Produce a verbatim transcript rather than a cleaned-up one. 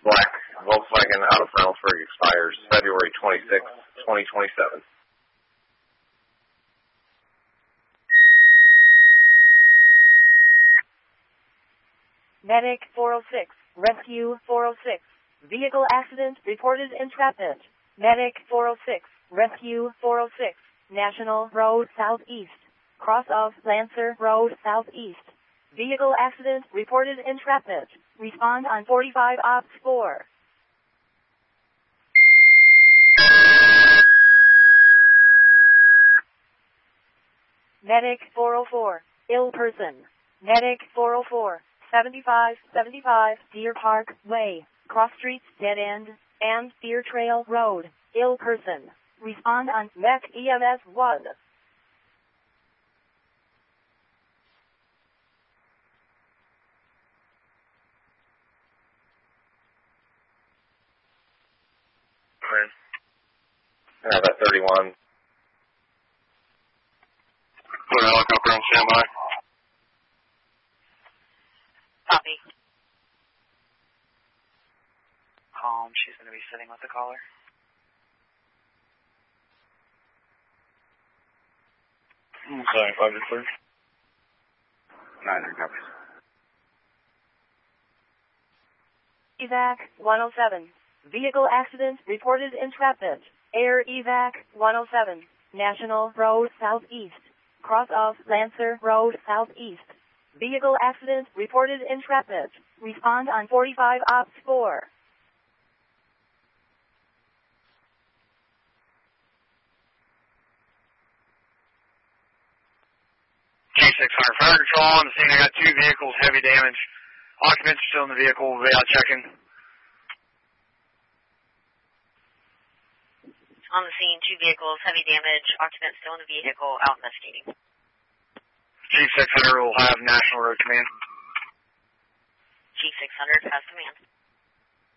Black Volkswagen out of Reynoldsburg expires February twenty-sixth, twenty twenty-seven. Medic four oh six, Rescue four oh six. Vehicle accident reported entrapment. Medic four oh six, Rescue four oh six. National Road Southeast. Cross of Lancer Road Southeast. Vehicle accident reported entrapment. Respond on forty-five ops four. Medic four oh four, ill person. Medic four oh four, seventy-five seventy-five Deer Park Way, Cross Streets Dead End, and Deer Trail Road, ill person. Respond on M E C E M S one. I have that thirty-one. Put a helicopter on standby. Copy. Calm, she's going to be sitting with the caller. Sorry, five is clear. Nine copies. Evac one oh seven. Vehicle accident reported entrapment. Air Evac one oh seven. National Road Southeast. Cross of Lancer Road Southeast. Vehicle accident reported entrapment. Respond on forty-five ops four. G six hundred, fire control on the scene. I got two vehicles, heavy damage. Occupants are still in the vehicle. We'll be out checking. On the scene, two vehicles, heavy damage, occupants still in the vehicle, out investigating. G six hundred will have National Road Command. G six hundred has command.